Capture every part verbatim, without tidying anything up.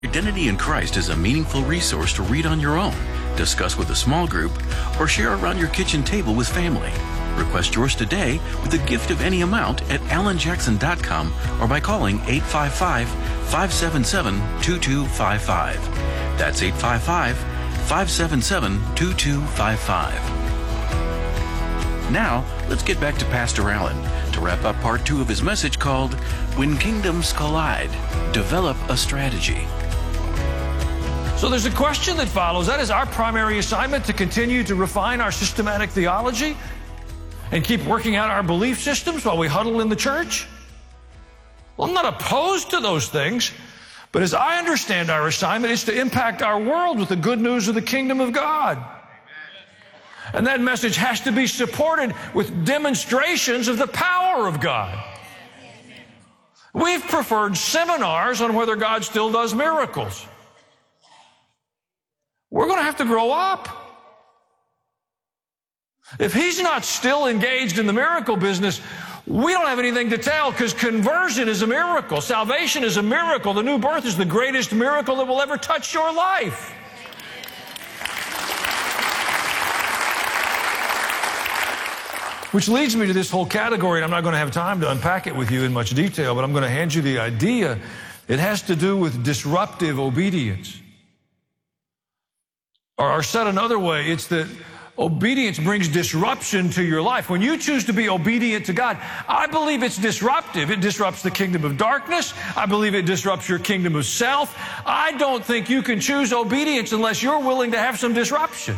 Identity in Christ is a meaningful resource to read on your own, discuss with a small group, or share around your kitchen table with family. Request yours today with a gift of any amount at alan jackson dot com or by calling eight five five, five seven seven, two two five five. That's eight five five, five seven seven, two two five five. Now, let's get back to Pastor Allen to wrap up part two of his message called When Kingdoms Collide, Develop a Strategy. So there's a question that follows. That is our primary assignment, to continue to refine our systematic theology and keep working out our belief systems while we huddle in the church. Well, I'm not opposed to those things, but as I understand our assignment, it's to impact our world with the good news of the kingdom of God. And that message has to be supported with demonstrations of the power of God. We've preferred seminars on whether God still does miracles. We're going to have to grow up. If he's not still engaged in the miracle business, we don't have anything to tell, because conversion is a miracle. Salvation is a miracle. The new birth is the greatest miracle that will ever touch your life. Which leads me to this whole category, and I'm not going to have time to unpack it with you in much detail, but I'm going to hand you the idea. It has to do with disruptive obedience. Or said another way, it's that obedience brings disruption to your life. When you choose to be obedient to God, I believe it's disruptive. It disrupts the kingdom of darkness. I believe it disrupts your kingdom of self. I don't think you can choose obedience unless you're willing to have some disruption.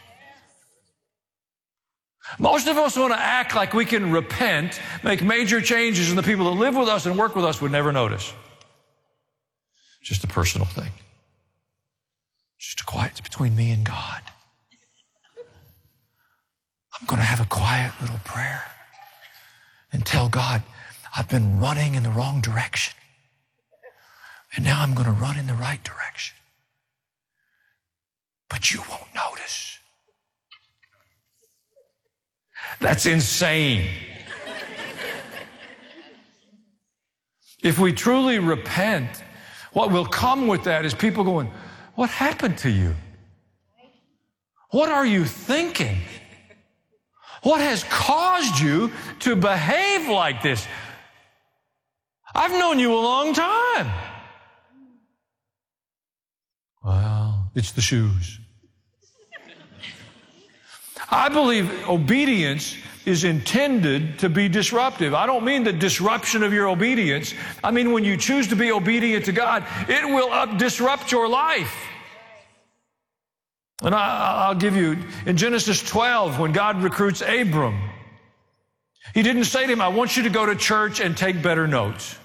Most of us want to act like we can repent, make major changes, and the people that live with us and work with us would never notice. It's just a personal thing. Just a quiet, it's between me and God. I'm going to have a quiet little prayer and tell God, I've been running in the wrong direction, and now I'm going to run in the right direction. But you won't notice. That's insane. If we truly repent, what will come with that is people going, what happened to you? What are you thinking? What has caused you to behave like this? I've known you a long time. Well, it's the shoes. I believe obedience is intended to be disruptive. I don't mean the disruption of your obedience. I mean, when you choose to be obedient to God, it will up disrupt your life. And I, I'll give you, in Genesis twelve, when God recruits Abram, he didn't say to him, I want you to go to church and take better notes.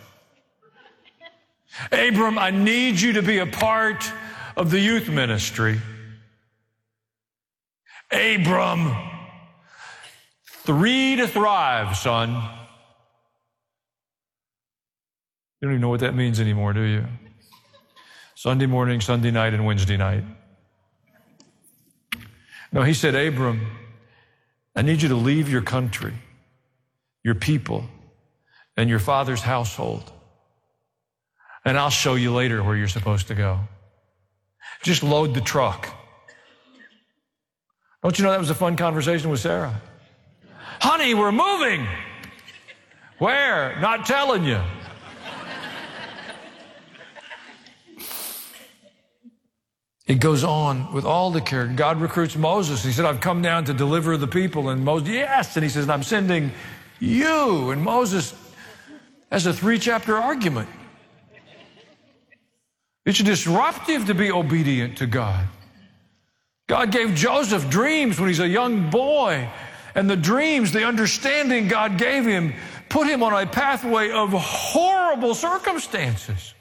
Abram, I need you to be a part of the youth ministry. Abram, three to thrive, son. You don't even know what that means anymore, do you? Sunday morning, Sunday night, and Wednesday night. No, he said, Abram, I need you to leave your country, your people, and your father's household. And I'll show you later where you're supposed to go. Just load the truck. Don't you know that was a fun conversation with Sarah? Honey, we're moving. Where? Not telling you. It goes on with all the care. God recruits Moses. He said, I've come down to deliver the people. And Moses, yes. And he says, I'm sending you. And Moses has a three-chapter argument. It's disruptive to be obedient to God. God gave Joseph dreams when he's a young boy, and the dreams, the understanding God gave him, put him on a pathway of horrible circumstances.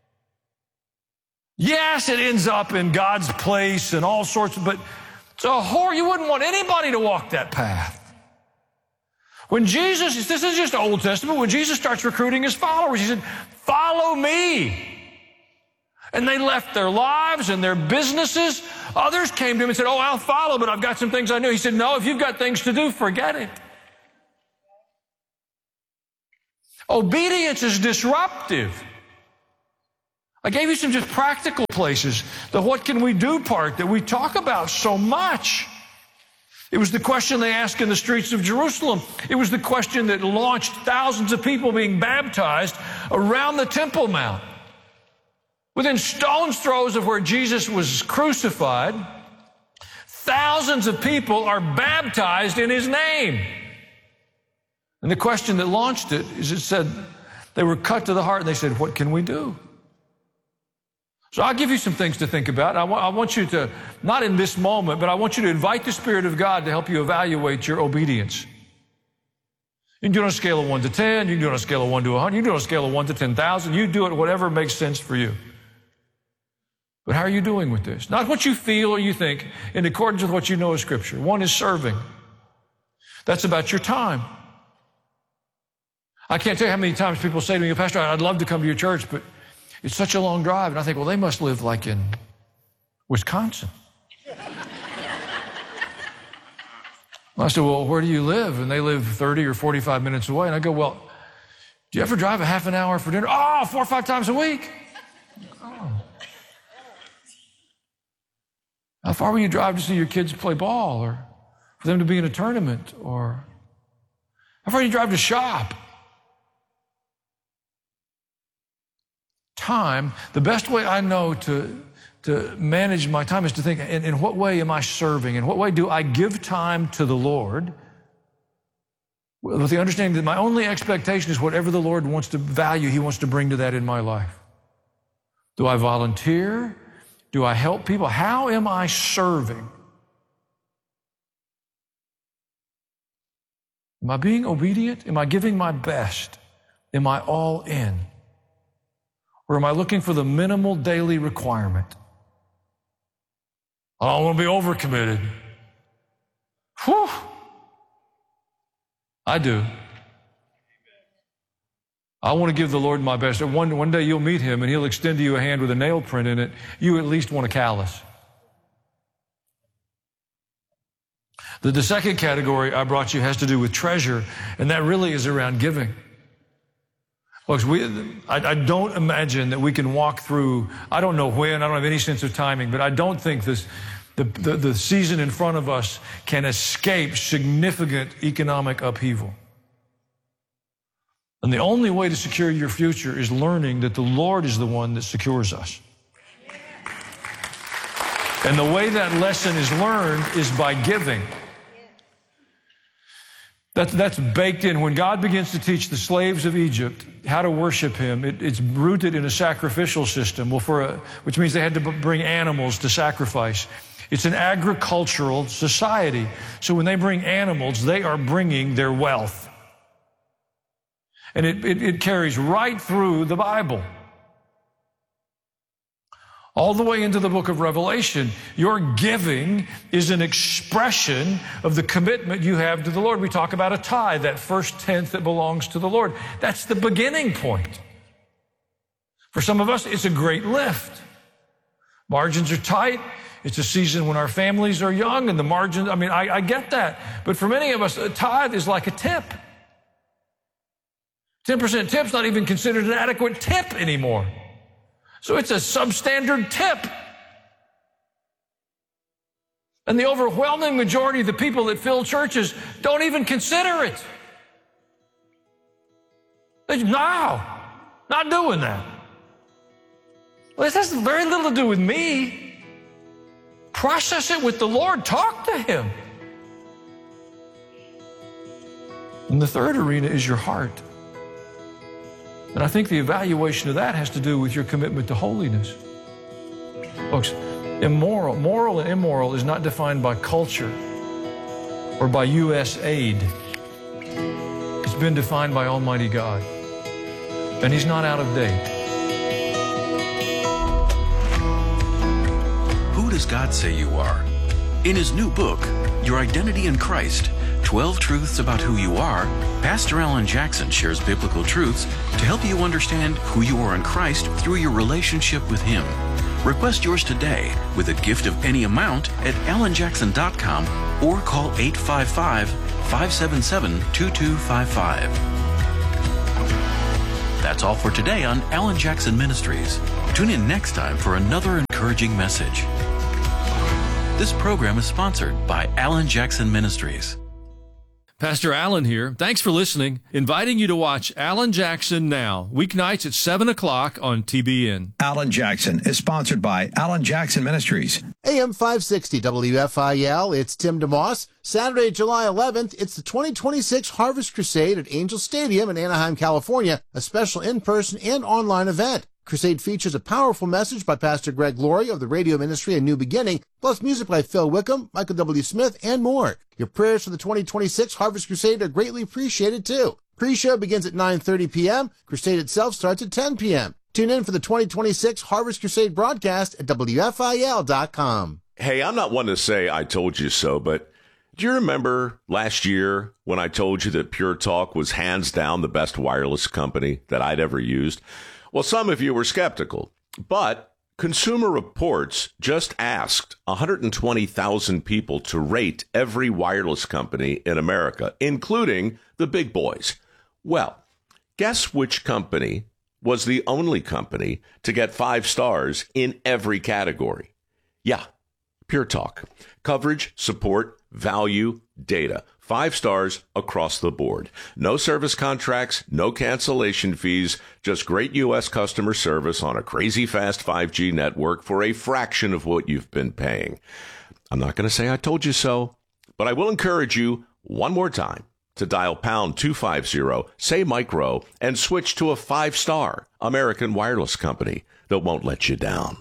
Yes, it ends up in God's place and all sorts of, but it's a horror. You wouldn't want anybody to walk that path. When Jesus, this is just Old Testament, when Jesus starts recruiting his followers, he said, follow me. And they left their lives and their businesses. Others came to him and said, oh, I'll follow, but I've got some things I do. He said, no, if you've got things to do, forget it. Obedience is disruptive. I gave you some just practical places, the what can we do part that we talk about so much. It was the question they asked in the streets of Jerusalem. It was the question that launched thousands of people being baptized around the Temple Mount. Within stone's throws of where Jesus was crucified, thousands of people are baptized in his name. And the question that launched it is it said, they were cut to the heart and they said, what can we do? So I'll give you some things to think about. I, wa- I want you to, not in this moment, but I want you to invite the Spirit of God to help you evaluate your obedience. You can do it on a scale of one to ten. You can do it on a scale of one to one hundred. You can do it on a scale of one to ten thousand. You do it whatever makes sense for you. But how are you doing with this? Not what you feel or you think, in accordance with what you know of Scripture. One is serving. That's about your time. I can't tell you how many times people say to me, Pastor, I'd love to come to your church, but it's such a long drive. And I think, well, they must live like in Wisconsin. I said, well, where do you live? And they live thirty or forty-five minutes away. And I go, well, do you ever drive a half an hour for dinner? Oh, four or five times a week. Oh. How far will you drive to see your kids play ball or for them to be in a tournament? Or how far do you drive to shop? Time, the best way I know to, to manage my time is to think, in, in what way am I serving? In what way do I give time to the Lord with the understanding that my only expectation is whatever the Lord wants to value, he wants to bring to that in my life? Do I volunteer? Do I help people? How am I serving? Am I being obedient? Am I giving my best? Am I all in? Or am I looking for the minimal daily requirement? I don't want to be overcommitted. Whew. I do. I want to give the Lord my best. One, one day you'll meet him and he'll extend to you a hand with a nail print in it. You at least want a callus. The, the second category I brought you has to do with treasure, and that really is around giving. Folks, we, I, I don't imagine that we can walk through, I don't know when, I don't have any sense of timing, but I don't think this, the, the, the season in front of us can escape significant economic upheaval. And the only way to secure your future is learning that the Lord is the one that secures us. And the way that lesson is learned is by giving. That's, that's baked in. When God begins to teach the slaves of Egypt how to worship him, it, it's rooted in a sacrificial system, well, for a, which means they had to bring animals to sacrifice. It's an agricultural society. So when they bring animals, they are bringing their wealth. And it, it, it carries right through the Bible. All the way into the book of Revelation, your giving is an expression of the commitment you have to the Lord. We talk about a tithe, that first tenth that belongs to the Lord. That's the beginning point. For some of us, it's a great lift. Margins are tight. It's a season when our families are young and the margins, I mean, I, I get that. But for many of us, a tithe is like a tip. ten percent tip's not even considered an adequate tip anymore. So it's a substandard tip. And the overwhelming majority of the people that fill churches don't even consider it. They just, no, not doing that. Well, this has very little to do with me. Process it with the Lord. Talk to him. And the third arena is your heart. And I think the evaluation of that has to do with your commitment to holiness. Folks, immoral, moral and immoral is not defined by culture or by U S aid. It's been defined by Almighty God. And he's not out of date. Who does God say you are? In his new book, Your Identity in Christ, twelve Truths About Who You Are, Pastor Alan Jackson shares biblical truths to help you understand who you are in Christ through your relationship with him. Request yours today with a gift of any amount at alan jackson dot com or call eight five five, five seven seven, two two five five. That's all for today on Alan Jackson Ministries. Tune in next time for another encouraging message. This program is sponsored by Alan Jackson Ministries. Pastor Alan here. Thanks for listening. Inviting you to watch Alan Jackson Now, weeknights at seven o'clock on T B N. Alan Jackson is sponsored by Alan Jackson Ministries. A M five sixty W F I L, it's Tim DeMoss. Saturday, July eleventh, it's the twenty twenty-six Harvest Crusade at Angel Stadium in Anaheim, California, a special in-person and online event. Crusade features a powerful message by Pastor Greg Laurie of the radio ministry A New Beginning, plus music by Phil Wickham, Michael W. Smith, and more. Your prayers for the twenty twenty-six Harvest Crusade are greatly appreciated, too. Pre-show begins at nine thirty p.m. Crusade itself starts at ten p.m. Tune in for the twenty twenty-six Harvest Crusade broadcast at W F I L dot com. Hey, I'm not one to say I told you so, but do you remember last year when I told you that Pure Talk was hands down the best wireless company that I'd ever used? Well, some of you were skeptical, but Consumer Reports just asked one hundred twenty thousand people to rate every wireless company in America, including the big boys. Well, guess which company was the only company to get five stars in every category? Yeah, Pure Talk. Coverage, support, value, data. Five stars across the board. No service contracts, no cancellation fees, just great U S customer service on a crazy fast five G network for a fraction of what you've been paying. I'm not going to say I told you so, but I will encourage you one more time to dial pound two fifty, say micro, and switch to a five-star American wireless company that won't let you down.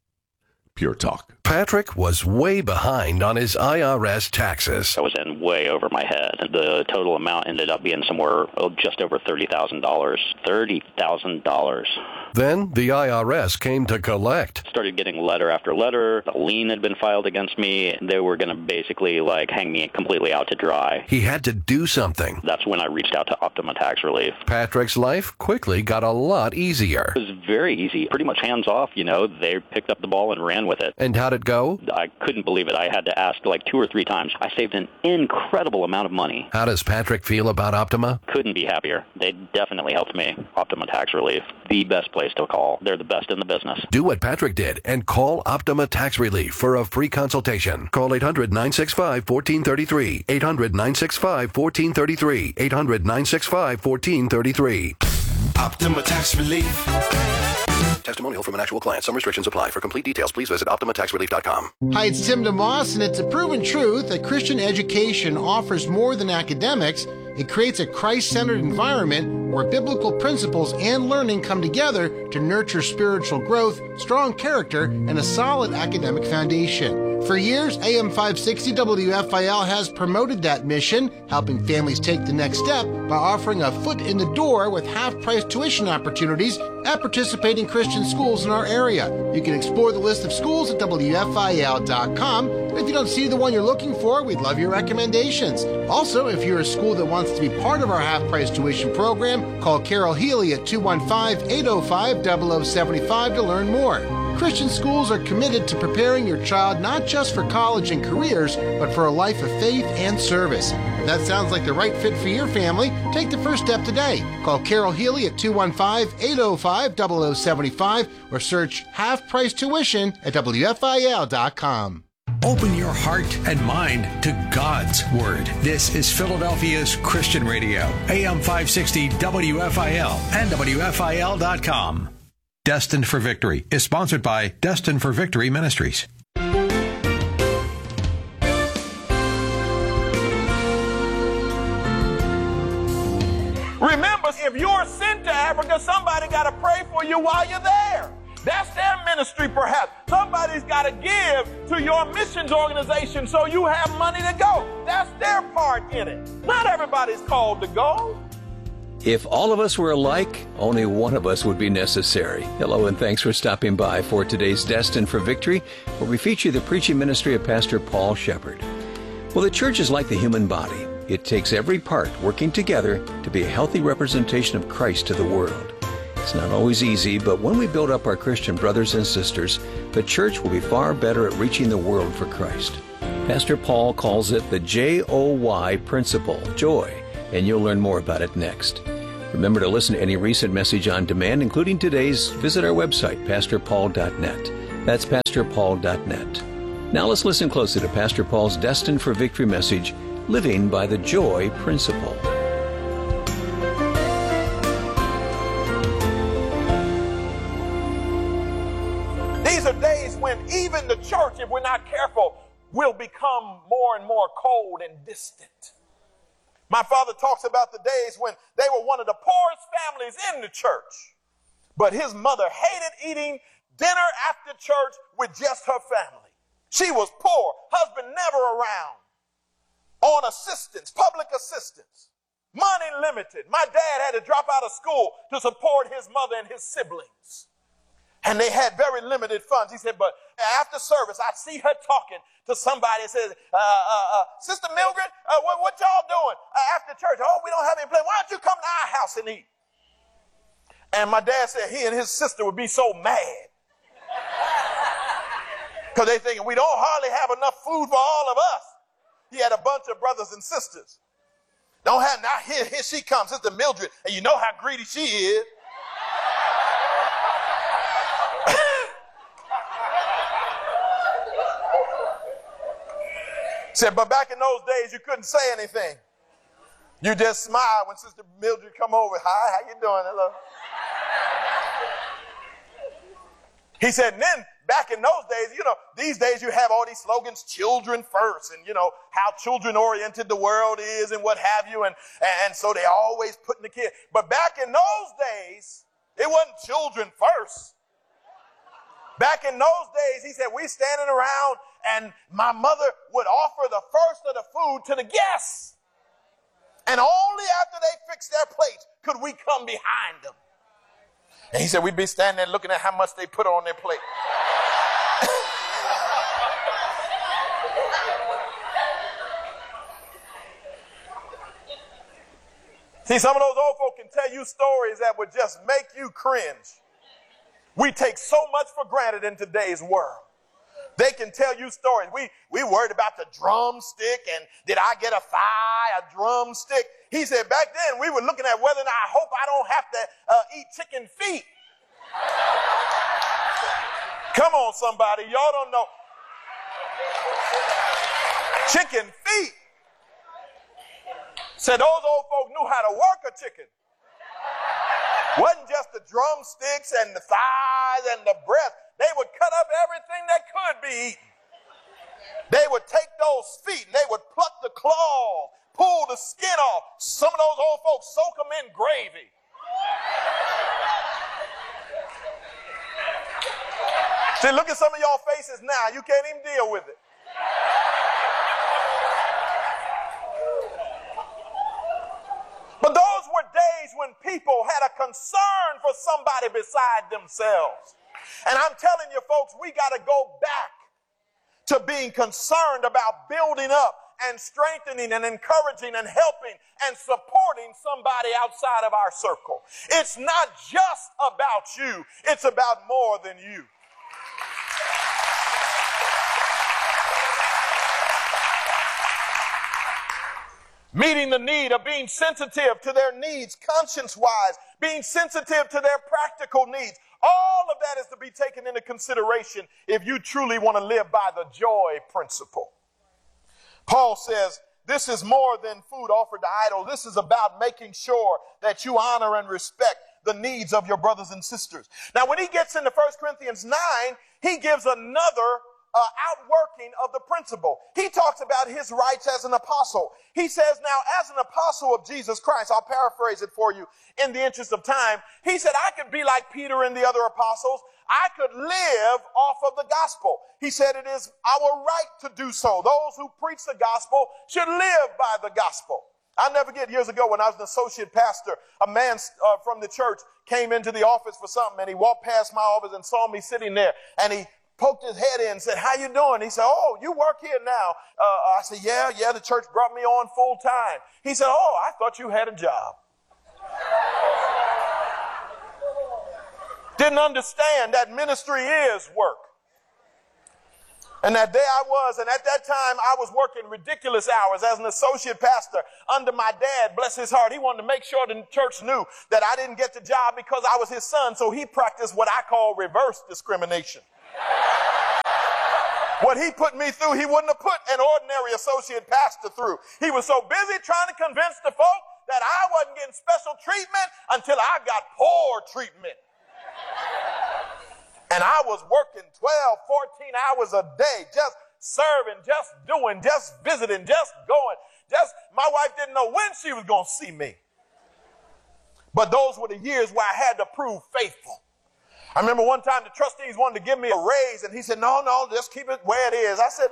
Pure Talk. Patrick was way behind on his I R S taxes. I was in way over my head. The total amount ended up being somewhere oh, just over thirty thousand dollars. thirty thousand dollars. Then the I R S came to collect. Started getting letter after letter. A lien had been filed against me. They were going to basically like hang me completely out to dry. He had to do something. That's when I reached out to Optima Tax Relief. Patrick's life quickly got a lot easier. It was very easy. Pretty much hands off, you know. They picked up the ball and ran with it. And how'd it go? I couldn't believe it. I had to ask like two or three times. I saved an incredible amount of money. How does Patrick feel about Optima? Couldn't be happier. They definitely helped me. Optima Tax Relief, the best place to call. They're the best in the business. Do what Patrick did and call Optima Tax Relief for a free consultation. Call eight hundred, nine six five, one four three three. eight hundred, nine six five, one four three three. eight hundred, nine six five, one four three three. Optima Tax Relief. Testimonial from an actual client. Some restrictions apply. For complete details, please visit Optima Tax Relief dot com. Hi, it's Tim DeMoss, and it's a proven truth that Christian education offers more than academics. It creates a Christ-centered environment where biblical principles and learning come together to nurture spiritual growth, strong character, and a solid academic foundation. For years, A M five sixty W F I L has promoted that mission, helping families take the next step by offering a foot in the door with half-price tuition opportunities at participating Christian schools in our area. You can explore the list of schools at W F I L dot com. If you don't see the one you're looking for, we'd love your recommendations. Also, if you're a school that wants to be part of our half-price tuition program, call Carol Healy at two one five, eight oh five, zero zero seven five to learn more. Christian schools are committed to preparing your child not just for college and careers, but for a life of faith and service. If that sounds like the right fit for your family, take the first step today. Call Carol Healy at two one five, eight oh five, zero zero seven five or search half-price tuition at W F I L dot com. Open your heart and mind to God's Word. This is Philadelphia's Christian Radio, A M five sixty W F I L and W F I L dot com. Destined for Victory is sponsored by Destined for Victory Ministries. Remember, if you're sent to Africa, somebody got to pray for you while you're there. That's their ministry, perhaps. Somebody's got to give to your missions organization so you have money to go. That's their part in it. Not everybody's called to go. If all of us were alike, only one of us would be necessary. Hello, and thanks for stopping by for today's Destined for Victory, where we feature the preaching ministry of Pastor Paul Shepard. Well, the church is like the human body. It takes every part working together to be a healthy representation of Christ to the world. It's not always easy, but when we build up our Christian brothers and sisters, the church will be far better at reaching the world for Christ. Pastor Paul calls it the J O Y principle, joy, and you'll learn more about it next. Remember to listen to any recent message on demand, including today's. Visit our website, pastor paul dot net. That's pastor paul dot net. Now let's listen closely to Pastor Paul's Destined for Victory message, Living by the Joy Principle. These are days when even the church, if we're not careful, will become more and more cold and distant. My father talks about the days when they were one of the poorest families in the church, but his mother hated eating dinner after church with just her family. She was poor, husband never around, on assistance, public assistance, money limited. My dad had to drop out of school to support his mother and his siblings. And they had very limited funds. He said, but after service, I see her talking to somebody and says, uh, uh, uh, Sister Mildred, uh, what, what y'all doing uh, after church? Oh, we don't have any place. Why don't you come to our house and eat? And my dad said he and his sister would be so mad. Because they thinking we don't hardly have enough food for all of us. He had a bunch of brothers and sisters. Don't have, now here, here she comes, Sister Mildred, and you know how greedy she is. Said, but back in those days, you couldn't say anything. You just smile when Sister Mildred come over. Hi, how you doing? Hello. He said, and then back in those days, you know, these days you have all these slogans, children first, and you know, how children-oriented the world is and what have you, and, and so they always putting the kid. But back in those days, it wasn't children first. Back in those days, he said, we standing around and my mother would offer the first of the food to the guests. And only after they fixed their plates could we come behind them. And he said, we'd be standing there looking at how much they put on their plate. See, some of those old folk can tell you stories that would just make you cringe. We take so much for granted in today's world. They can tell you stories. We we worried about the drumstick and did I get a thigh, a drumstick? He said back then we were looking at whether or not I hope I don't have to uh, eat chicken feet. Come on, somebody. Y'all don't know. Chicken feet. Said those old folk knew how to work a chicken. Wasn't just the drumsticks and the thighs and the breast. They would cut up everything that could be eaten. They would take those feet and they would pluck the claws, pull the skin off. Some of those old folks soak them in gravy. See, look at some of y'all faces now. You can't even deal with it. But those were days when people had a concern for somebody beside themselves. And I'm telling you, folks, we got to go back to being concerned about building up and strengthening and encouraging and helping and supporting somebody outside of our circle. It's not just about you. It's about more than you. Meeting the need of being sensitive to their needs, conscience-wise, being sensitive to their practical needs. All of that is to be taken into consideration if you truly want to live by the joy principle. Paul says, this is more than food offered to idols. This is about making sure that you honor and respect the needs of your brothers and sisters. Now, when he gets into First Corinthians nine, he gives another Uh, outworking of the principle. He talks about his rights as an apostle. He says, now, as an apostle of Jesus Christ, I'll paraphrase it for you in the interest of time. He said, I could be like Peter and the other apostles. I could live off of the gospel. He said, it is our right to do so. Those who preach the gospel should live by the gospel. I'll never forget years ago when I was an associate pastor, a man uh, from the church came into the office for something, and he walked past my office and saw me sitting there, and he poked his head in and said, how you doing? He said, oh, you work here now. Uh, I said, yeah, yeah, the church brought me on full time. He said, oh, I thought you had a job. Didn't understand that ministry is work. And that day I was, and at that time I was working ridiculous hours as an associate pastor under my dad, bless his heart. He wanted to make sure the church knew that I didn't get the job because I was his son, so he practiced what I call reverse discrimination. What he put me through, he wouldn't have put an ordinary associate pastor through. He was so busy trying to convince the folk that I wasn't getting special treatment until I got poor treatment. And I was working twelve, fourteen hours a day, just serving, just doing, just visiting, just going. Just, my wife didn't know when she was going to see me. But those were the years where I had to prove faithful. I remember one time the trustees wanted to give me a raise, and he said, no, no, just keep it where it is. I said,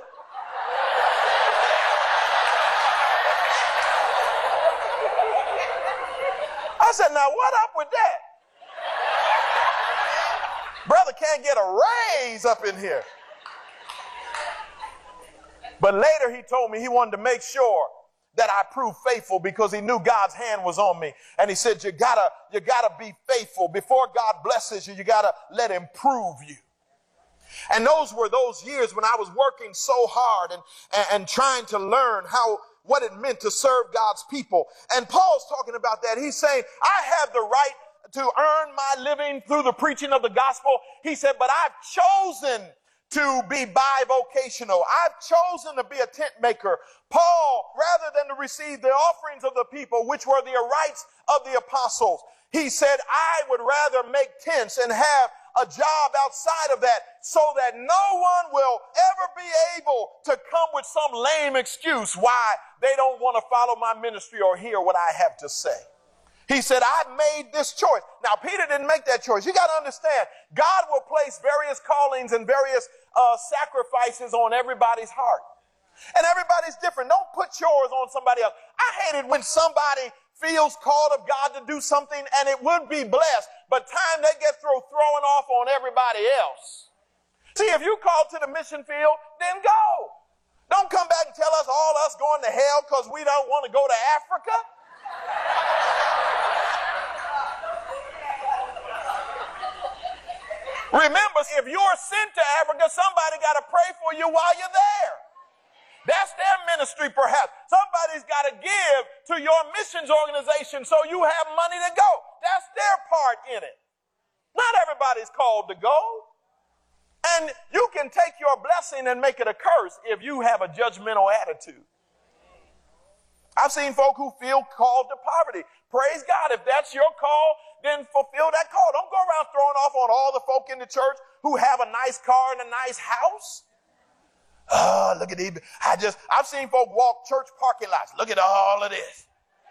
I said, now what up with that? Brother can't get a raise up in here. But later he told me he wanted to make sure that I proved faithful because he knew God's hand was on me. And he said, you gotta, you gotta be faithful. Before God blesses you, you gotta let him prove you. And those were those years when I was working so hard and, and, and trying to learn how, what it meant to serve God's people. And Paul's talking about that. He's saying, I have the right to earn my living through the preaching of the gospel. He said, but I've chosen to be bivocational. I've chosen to be a tent maker. Paul, rather than to receive the offerings of the people, which were the rights of the apostles, he said, I would rather make tents and have a job outside of that so that no one will ever be able to come with some lame excuse why they don't want to follow my ministry or hear what I have to say. He said, I made this choice. Now, Peter didn't make that choice. You got to understand, God will place various callings and various uh, sacrifices on everybody's heart. And everybody's different. Don't put yours on somebody else. I hate it when somebody feels called of God to do something and it would be blessed, but time they get through throwing off on everybody else. See, if you called to the mission field, then go. Don't come back and tell us all us going to hell because we don't want to go to Africa. Remember, if you're sent to Africa, somebody got to pray for you while you're there. That's their ministry, perhaps. Somebody's got to give to your missions organization so you have money to go. That's their part in it. Not everybody's called to go. And you can take your blessing and make it a curse if you have a judgmental attitude. I've seen folk who feel called to poverty. Praise God. If that's your call, then fulfill that call. Don't go around throwing off on all the folk in the church who have a nice car and a nice house. Oh, look at these. I just, I've seen folk walk church parking lots. Look at all of this.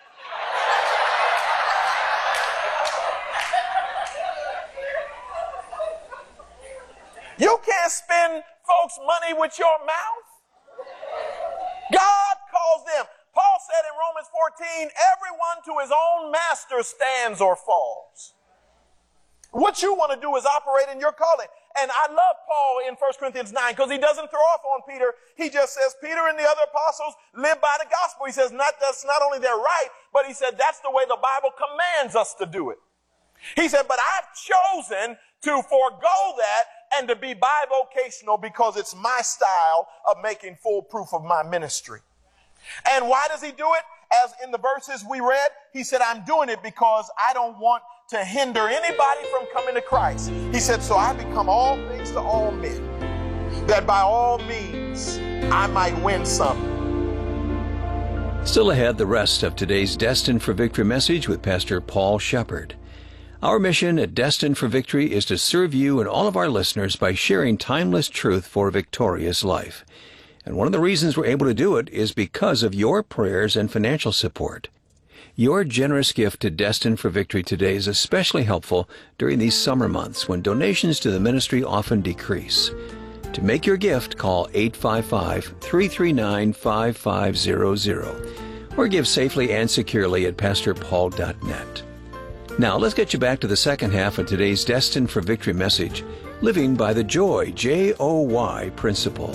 You can't spend folks' money with your mouth. God calls them. Paul said in Romans fourteen, everyone to his own master stands or falls. What you want to do is operate in your calling. And I love Paul in First Corinthians nine because he doesn't throw off on Peter. He just says, Peter and the other apostles live by the gospel. He says, not, that's not only their right, but he said, that's the way the Bible commands us to do it. He said, but I've chosen to forego that and to be bivocational because it's my style of making full proof of my ministry. And why does he do it? As in the verses we read, he said, I'm doing it because I don't want to hinder anybody from coming to Christ. He said, so I become all things to all men, that by all means I might win some. Still ahead, the rest of today's Destined for Victory message with Pastor Paul Shepard. Our mission at Destined for Victory is to serve you and all of our listeners by sharing timeless truth for a victorious life. And one of the reasons we're able to do it is because of your prayers and financial support. Your generous gift to Destined for Victory today is especially helpful during these summer months when donations to the ministry often decrease. To make your gift, call eight five five, three three nine, five five zero zero or give safely and securely at pastor paul dot net. Now, let's get you back to the second half of today's Destined for Victory message, Living by the Joy, J O Y principle.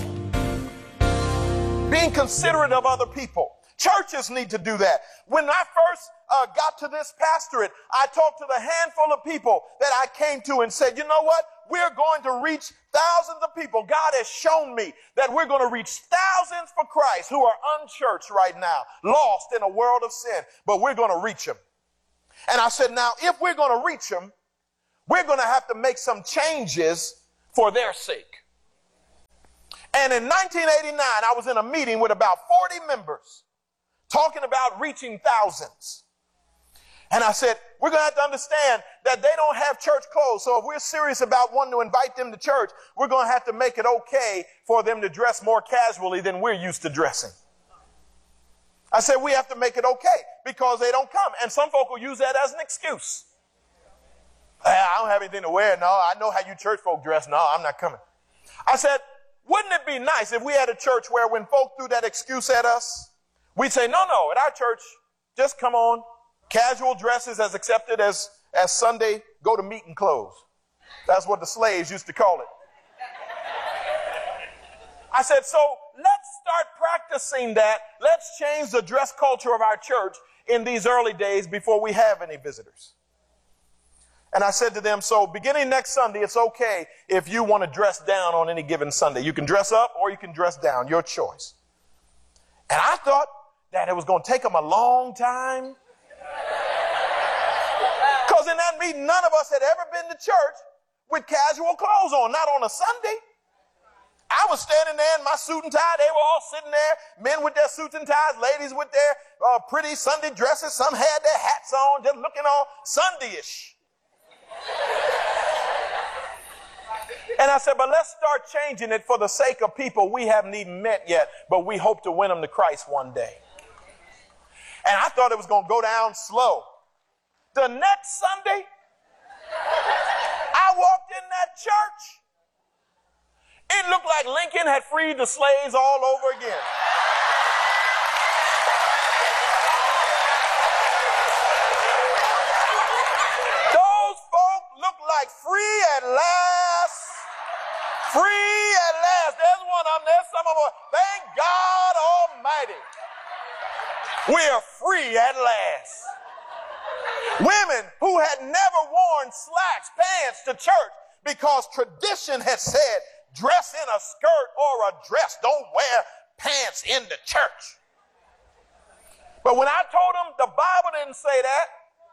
Being considerate of other people. Churches need to do that. When I first uh, got to this pastorate, I talked to the handful of people that I came to and said, you know what? we're going to reach thousands of people. God has shown me that we're going to reach thousands for Christ who are unchurched right now, lost in a world of sin, but we're going to reach them. And I said, now, if we're going to reach them, we're going to have to make some changes for their sake. And in nineteen eighty-nine, I was in a meeting with about forty members talking about reaching thousands. And I said, we're going to have to understand that they don't have church clothes. So if we're serious about wanting to invite them to church, we're going to have to make it okay for them to dress more casually than we're used to dressing. I said, we have to make it okay because they don't come. And some folk will use that as an excuse. I don't have anything to wear. No, I know how you church folk dress. No, I'm not coming. I said, wouldn't it be nice if we had a church where when folk threw that excuse at us, we'd say, no, no, at our church, just come on. Casual dresses as accepted as, as Sunday go to meeting clothes. That's what the slaves used to call it. I said, so let's start practicing that. Let's change the dress culture of our church in these early days before we have any visitors. And I said to them, so beginning next Sunday, it's okay if you want to dress down on any given Sunday. You can dress up or you can dress down, your choice. And I thought that it was going to take them a long time. Because in that meeting, none of us had ever been to church with casual clothes on, not on a Sunday. I was standing there in my suit and tie. They were all sitting there, men with their suits and ties, ladies with their uh, pretty Sunday dresses. Some had their hats on, just looking all Sunday-ish. And I said, but let's start changing it for the sake of people we haven't even met yet, but we hope to win them to Christ one day. And I thought it was going to go down slow. The next Sunday, I walked in that church. It looked like Lincoln had freed the slaves all over again. Those folk look like free at last. Free at last. There's one of them. There's some of them. Thank God Almighty. We are free at last. Women who had never worn slacks, pants to church because tradition had said, dress in a skirt or a dress. Don't wear pants in the church. But when I told them the Bible didn't say that,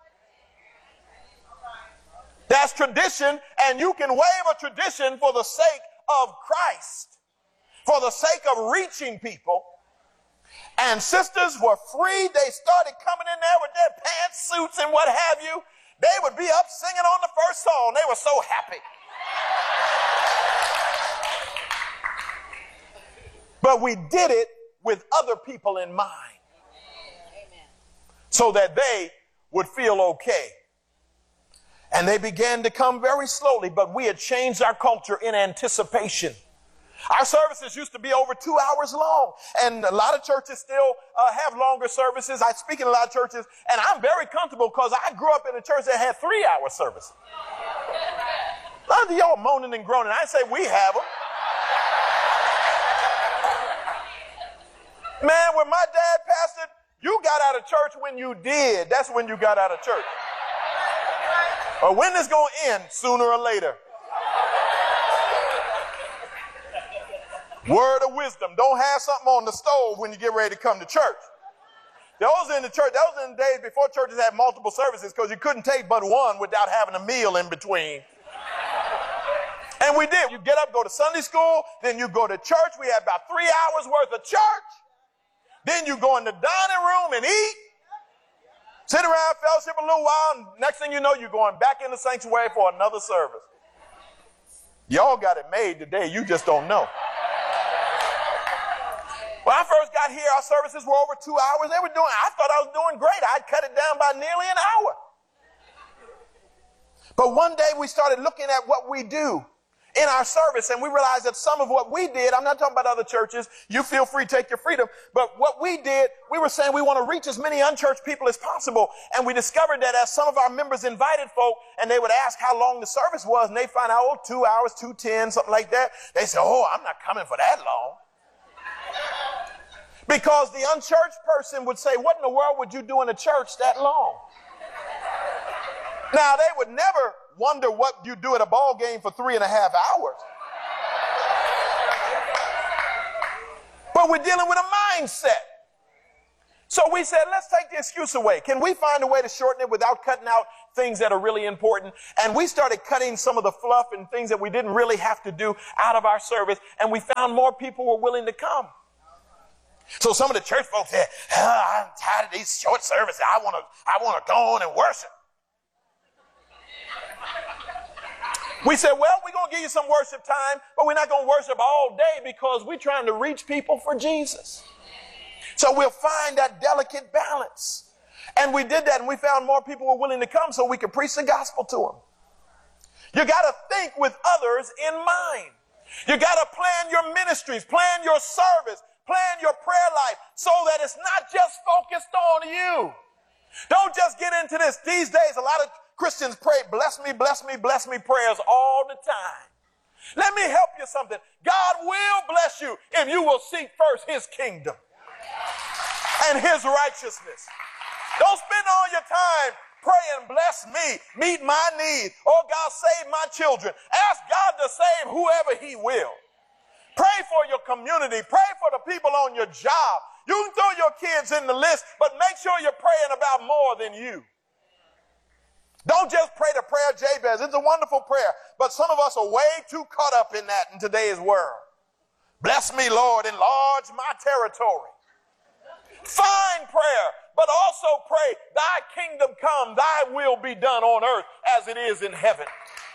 that's tradition, and you can waive a tradition for the sake of Christ, for the sake of reaching people. And sisters were free. They started coming in there with their pantsuits and what have you. They would be up singing on the first song. They were so happy. But we did it with other people in mind so that they would feel okay. And they began to come very slowly, but we had changed our culture in anticipation. Our services used to be over two hours long, and a lot of churches still uh, have longer services. I speak in a lot of churches, and I'm very comfortable because I grew up in a church that had three-hour services. A lot of y'all moaning and groaning. I say we have them. Man, when my dad pastored, you got out of church when you did. That's when you got out of church. Or when it's going to end, sooner or later. Word of wisdom. Don't have something on the stove when you get ready to come to church. Those in the church, those in the days before churches had multiple services because you couldn't take but one without having a meal in between. And we did. You get up, go to Sunday school, then you go to church. We had about three hours worth of church. Then you go in the dining room and eat. Sit around, fellowship a little while, and next thing you know, you're going back in the sanctuary for another service. Y'all got it made today. You just don't know. When I first got here, our services were over two hours. They were doing, I thought I was doing great. I'd cut it down by nearly an hour. But one day we started looking at what we do in our service, and we realized that some of what we did, I'm not talking about other churches, you feel free, take your freedom, but what we did, we were saying we want to reach as many unchurched people as possible, and we discovered that as some of our members invited folk, and they would ask how long the service was, and they find out, oh, two hours, two ten, something like that, they say, oh, I'm not coming for that long. Because the unchurched person would say, what in the world would you do in a church that long? Now, they would never wonder what you do at a ball game for three and a half hours. But we're dealing with a mindset. So we said, let's take the excuse away. Can we find a way to shorten it without cutting out things that are really important? And we started cutting some of the fluff and things that we didn't really have to do out of our service. And we found more people were willing to come. So some of the church folks said, oh, I'm tired of these short services. I want to, I want to go on and worship. We said, well, we're going to give you some worship time, but we're not going to worship all day because we're trying to reach people for Jesus. So we'll find that delicate balance. And we did that, and we found more people were willing to come so we could preach the gospel to them. You got to think with others in mind. You got to plan your ministries, plan your service, plan your prayer life so that it's not just focused on you. Don't just get into this. These days, a lot of Christians pray, bless me, bless me, bless me prayers all the time. Let me help you something. God will bless you if you will seek first his kingdom and his righteousness. Don't spend all your time praying, bless me, meet my needs. Oh, God, save my children. Ask God to save whoever he will. Pray for your community. Pray for the people on your job. You can throw your kids in the list, but make sure you're praying about more than you. Don't just pray the prayer of Jabez. It's a wonderful prayer, but some of us are way too caught up in that in today's world. Bless me, Lord, enlarge my territory. Fine prayer, but also pray, thy kingdom come, thy will be done on earth as it is in heaven.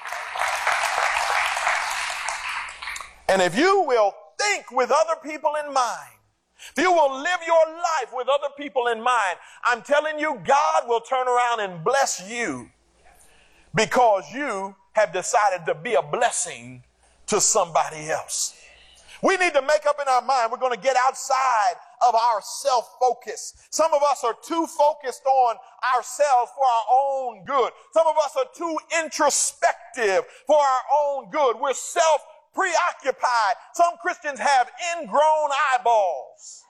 And if you will think with other people in mind, if you will live your life with other people in mind, I'm telling you, God will turn around and bless you because you have decided to be a blessing to somebody else. We need to make up in our mind we're going to get outside of our self-focus. Some of us are too focused on ourselves for our own good. Some of us are too introspective for our own good. We're self-preoccupied. Some Christians have ingrown eyeballs.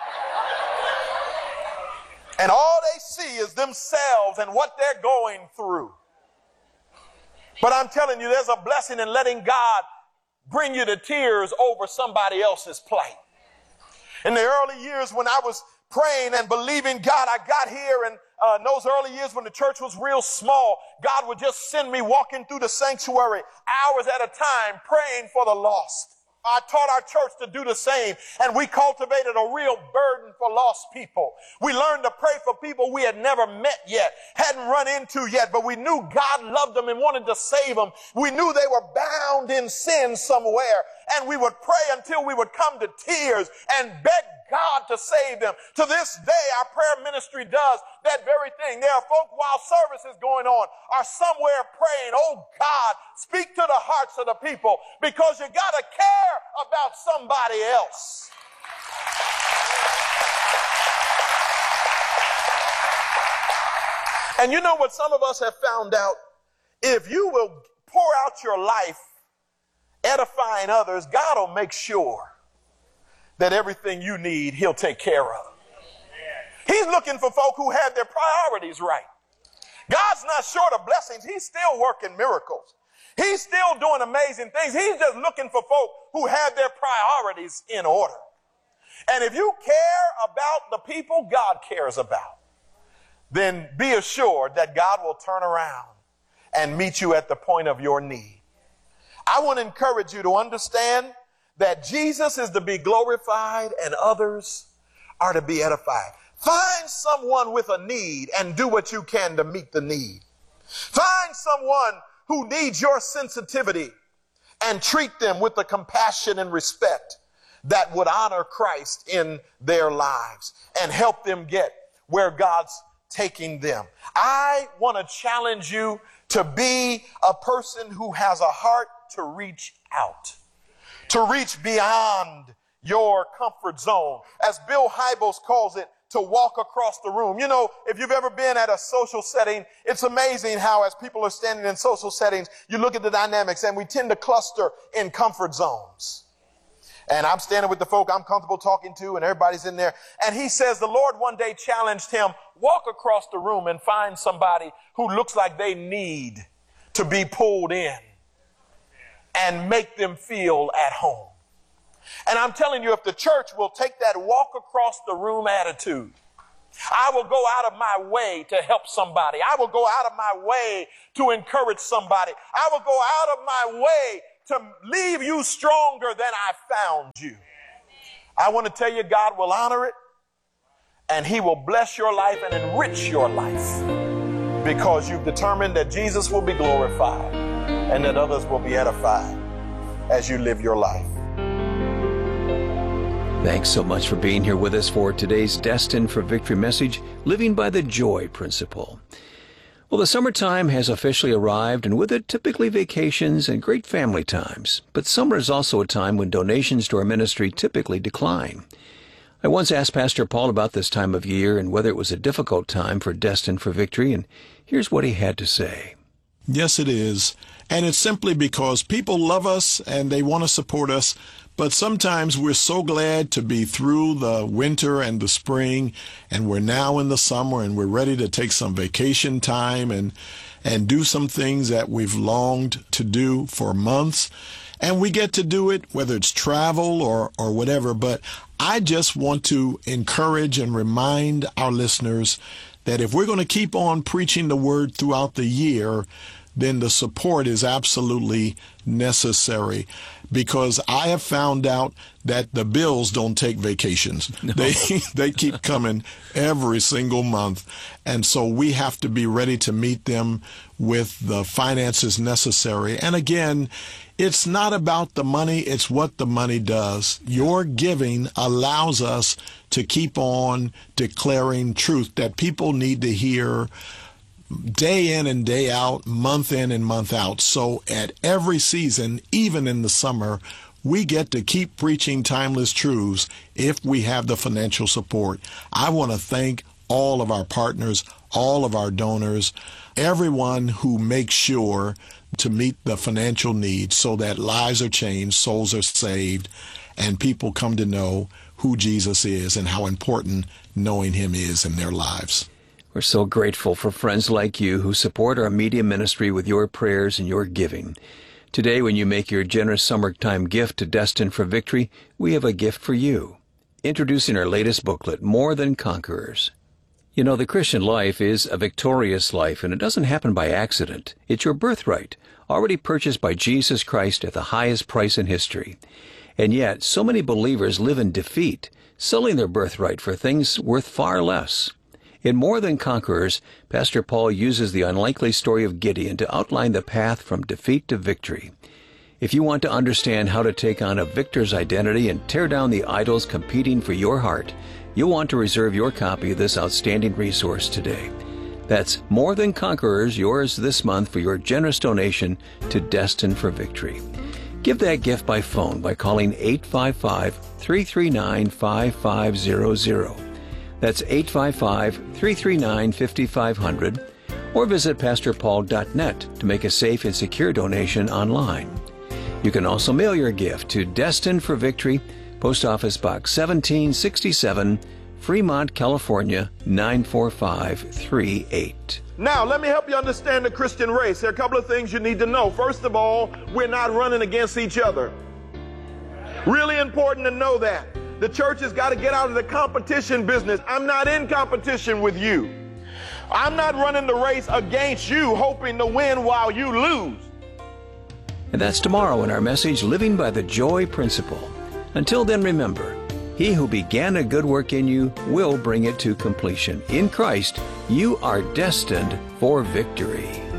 And all they see is themselves and what they're going through. But I'm telling you, there's a blessing in letting God bring you to tears over somebody else's plight. In the early years when I was praying and believing God, I got here, and uh, in those early years when the church was real small, God would just send me walking through the sanctuary hours at a time praying for the lost. I taught our church to do the same, and we cultivated a real burden for lost people. We learned to pray for people we had never met yet, hadn't run into yet, but we knew God loved them and wanted to save them. We knew they were bound in sin somewhere, and we would pray until we would come to tears and beg God to save them. To this day, our prayer ministry does that very thing. There are folk while service is going on are somewhere praying, oh God, speak to the hearts of the people, because you got to care about somebody else. And you know what some of us have found out? If you will pour out your life edifying others, God will make sure that everything you need, he'll take care of. He's looking for folk who have their priorities right. God's not short of blessings. He's still working miracles. He's still doing amazing things. He's just looking for folk who have their priorities in order. And if you care about the people God cares about, then be assured that God will turn around and meet you at the point of your need. I want to encourage you to understand that Jesus is to be glorified and others are to be edified. Find someone with a need and do what you can to meet the need. Find someone who needs your sensitivity and treat them with the compassion and respect that would honor Christ in their lives and help them get where God's taking them. I want to challenge you to be a person who has a heart to reach out, to reach beyond your comfort zone. As Bill Hybels calls it, to walk across the room. You know, if you've ever been at a social setting, it's amazing how as people are standing in social settings, you look at the dynamics and we tend to cluster in comfort zones. And I'm standing with the folk I'm comfortable talking to and everybody's in there. And he says the Lord one day challenged him, walk across the room and find somebody who looks like they need to be pulled in and make them feel at home. And I'm telling you, if the church will take that walk across the room attitude, I will go out of my way to help somebody. I will go out of my way to encourage somebody. I will go out of my way to leave you stronger than I found you. I want to tell you, God will honor it, and he will bless your life and enrich your life because you've determined that Jesus will be glorified and that others will be edified as you live your life. Thanks so much for being here with us for today's Destined for Victory message, Living by the Joy Principle. Well, the summertime has officially arrived, and with it, typically vacations and great family times. But summer is also a time when donations to our ministry typically decline. I once asked Pastor Paul about this time of year and whether it was a difficult time for Destined for Victory, and here's what he had to say. Yes, it is. And it's simply because people love us and they want to support us. But sometimes we're so glad to be through the winter and the spring, and we're now in the summer, and we're ready to take some vacation time and and do some things that we've longed to do for months. And we get to do it, whether it's travel or, or whatever. But I just want to encourage and remind our listeners that if we're going to keep on preaching the word throughout the year, then the support is absolutely necessary, because I have found out that the bills don't take vacations. No. They they keep coming every single month. And so we have to be ready to meet them with the finances necessary. And again, it's not about the money, it's what the money does. Your giving allows us to keep on declaring truth that people need to hear day in and day out, month in and month out. So at every season, even in the summer, we get to keep preaching timeless truths if we have the financial support. I want to thank all of our partners, all of our donors, everyone who makes sure to meet the financial needs so that lives are changed, souls are saved, and people come to know who Jesus is and how important knowing him is in their lives. We're so grateful for friends like you who support our media ministry with your prayers and your giving. Today, when you make your generous summertime gift to Destined for Victory, we have a gift for you. Introducing our latest booklet, More Than Conquerors. You know, the Christian life is a victorious life, and it doesn't happen by accident. It's your birthright, already purchased by Jesus Christ at the highest price in history. And yet, so many believers live in defeat, selling their birthright for things worth far less. In More Than Conquerors, Pastor Paul uses the unlikely story of Gideon to outline the path from defeat to victory. If you want to understand how to take on a victor's identity and tear down the idols competing for your heart, you'll want to reserve your copy of this outstanding resource today. That's More Than Conquerors, yours this month for your generous donation to Destined for Victory. Give that gift by phone by calling eight five five, three three nine, five five zero zero. That's eight five five, three three nine, five five zero zero, or visit pastor paul dot net to make a safe and secure donation online. You can also mail your gift to Destined for Victory, Post Office Box seventeen sixty-seven, Fremont, California, nine four five three eight. Now, let me help you understand the Christian race. There are a couple of things you need to know. First of all, we're not running against each other. Really important to know that. The church has got to get out of the competition business. I'm not in competition with you. I'm not running the race against you, hoping to win while you lose. And that's tomorrow in our message, Living by the Joy Principle. Until then, remember, he who began a good work in you will bring it to completion. In Christ, you are destined for victory.